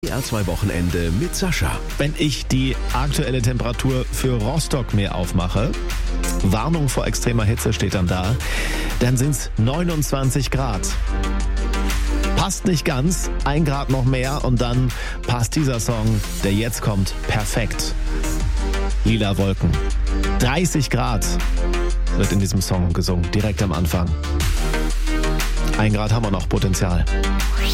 RTL 2 Wochenende mit Sascha. Wenn ich die aktuelle Temperatur für Rostock mir aufmache, Warnung vor extremer Hitze steht dann da, dann sind es 29 Grad. Passt nicht ganz, 1 Grad noch mehr und dann passt dieser Song, der jetzt kommt, perfekt. Lila Wolken. 30 Grad wird in diesem Song gesungen, direkt am Anfang. 1 Grad haben wir noch Potenzial.